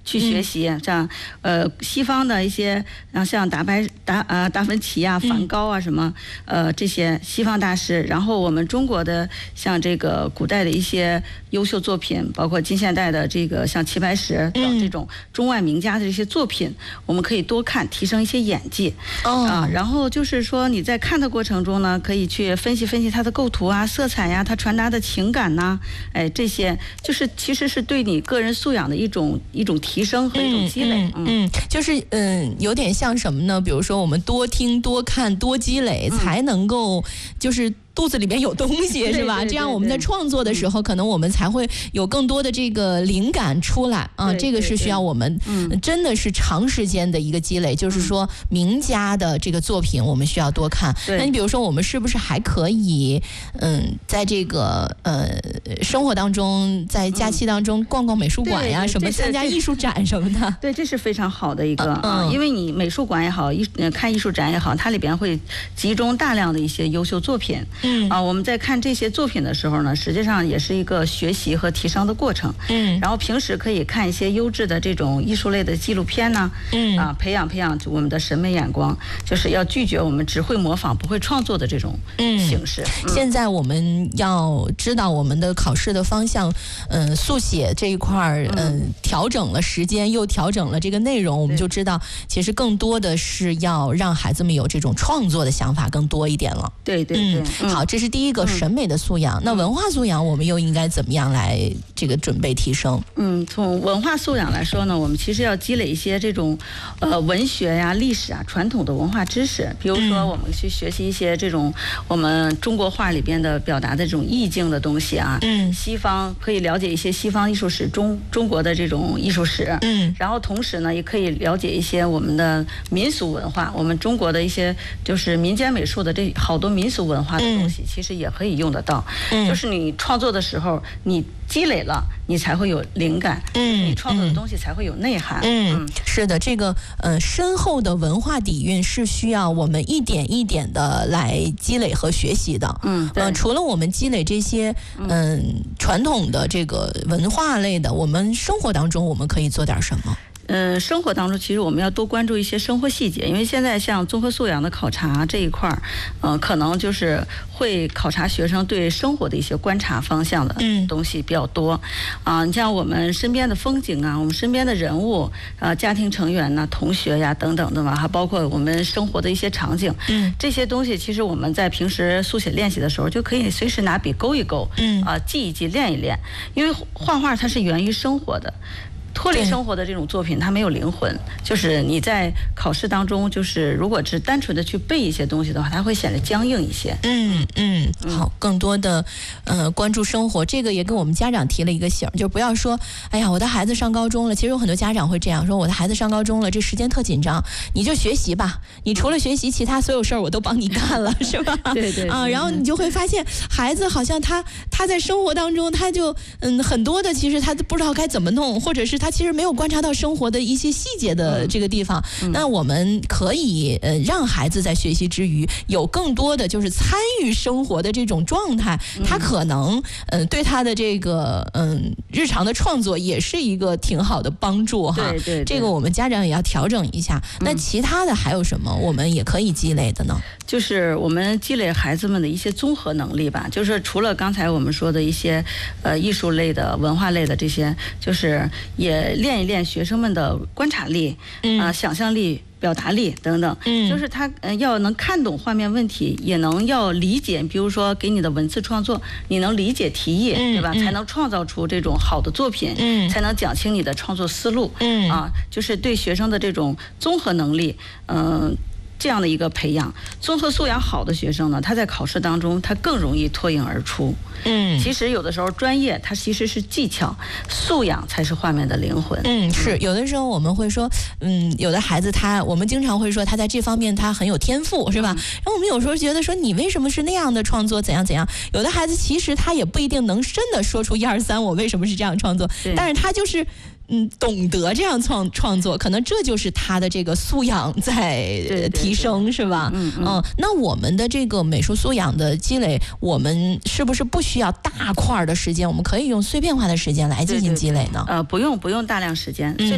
去学习，像西方的一些像达芬奇啊、梵高啊什么这些西方大师，然后我们中国的像这个古代的一些优秀作品，包括近现代的这个像齐白石等这种中外名家的这些作品，我们可以多看，提升一些演技然后就是说你在看的过程中呢，可以去分析它的构图啊、色彩呀、它传达的情感呐，这些就是其实是对你个人素养的一种提升和一种积累。 就是有点像什么呢？比如说我们多听、多看、多积累，才能够就是肚子里面有东西，是吧？这样我们在创作的时候，可能我们才会有更多的这个灵感出来啊。这个是需要我们真的是长时间的一个积累。就是说，名家的这个作品，我们需要多看。那你比如说，我们是不是还可以在这个生活当中，在假期当中逛逛美术馆呀，什么参加艺术展什么的？ 对，这是非常好的一个因为你美术馆也好，看艺术展也好，它里边会集中大量的一些优秀作品。我们在看这些作品的时候呢，实际上也是一个学习和提升的过程。然后平时可以看一些优质的这种艺术类的纪录片呢，培养我们的审美眼光，就是要拒绝我们只会模仿不会创作的这种形式。 现在我们要知道我们的考试的方向，速写这一块调整了时间，又调整了这个内容，我们就知道其实更多的是要让孩子们有这种创作的想法更多一点了。 对。 好，这是第一个审美的素养。那文化素养我们又应该怎么样来这个准备提升？ 从文化素养来说呢，我们其实要积累一些这种文学呀、历史啊、传统的文化知识。比如说，我们去学习一些这种我们中国画里边的表达的这种意境的东西啊。西方可以了解一些西方艺术史，中国的这种艺术史。然后同时呢，也可以了解一些我们的民俗文化，我们中国的一些就是民间美术的这好多民俗文化的东西，其实也可以用得到。就是你创作的时候，你积累了，你才会有灵感。你创作的东西才会有内涵。 是的，这个深厚的文化底蕴是需要我们一点一点的来积累和学习的。除了我们积累这些传统的这个文化类的，我们生活当中我们可以做点什么？ 生活当中其实我们要多关注一些生活细节，因为现在像综合素养的考察这一块可能就是会考察学生对生活的一些观察方向的东西比较多。你像我们身边的风景啊，我们身边的人物家庭成员呐、同学呀等等的吧，还包括我们生活的一些场景。这些东西其实我们在平时速写练习的时候就可以随时拿笔勾一勾，记一记、练一练，因为画画它是源于生活的。脱离生活的这种作品，它没有灵魂。就是你在考试当中，就是如果只单纯的去背一些东西的话，它会显得僵硬一些。 好，更多的关注生活，这个也给我们家长提了一个醒，就不要说，哎呀，我的孩子上高中了。其实有很多家长会这样说，我的孩子上高中了，这时间特紧张，你就学习吧，你除了学习，其他所有事儿我都帮你干了，是吧？ 对。 然后你就会发现，孩子好像他在生活当中，他就很多的其实他都不知道该怎么弄，或者是他其实没有观察到生活的一些细节的这个地方。那我们可以让孩子在学习之余有更多的就是参与生活的这种状态，他可能对他的这个日常的创作也是一个挺好的帮助哈。 对， 这个我们家长也要调整一下。那其他的还有什么我们也可以积累的呢？ 就是我们积累孩子们的一些综合能力吧，就是除了刚才我们说的一些艺术类的、文化类的这些，就是也练一练学生们的观察力、想象力、表达力等等。就是他要能看懂画面问题，也能要理解，比如说给你的文字创作，你能理解题意，对吧？才能创造出这种好的作品，才能讲清你的创作思路。就是对学生的这种综合能力，这样的一个培养。综合素养好的学生呢，他在考试当中他更容易脱颖而出。其实有的时候专业它其实是技巧，素养才是画面的灵魂。 是有的时候我们会说，有的孩子我们经常会说他在这方面他很有天赋，是吧？然后我们有时候觉得说你为什么是那样的创作，怎样怎样？有的孩子其实他也不一定能真的说出1、2、3，我为什么是这样创作，但是他就是懂得这样创作，可能这就是他的这个素养在提升，是吧？那我们的这个美术素养的积累，我们是不是不需要大块的时间，我们可以用碎片化的时间来进行积累呢？ 不用大量时间。